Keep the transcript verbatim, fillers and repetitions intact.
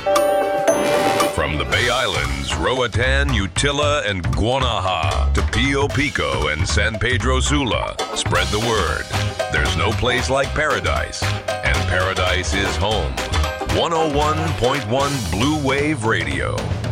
From the Bay Islands, Roatan, Utila, and Guanaja to Pio Pico and San Pedro Sula, spread the word. There's no place like paradise, and paradise is home. one oh one point one Blue Wave Radio.